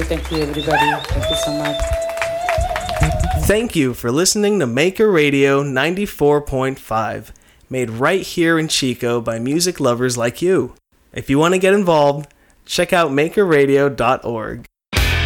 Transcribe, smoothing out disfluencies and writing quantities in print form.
thank you, everybody. Thank you so much. Thank you for listening to Maker Radio 94.5, made right here in Chico by music lovers like you. If you want to get involved, check out makerradio.org.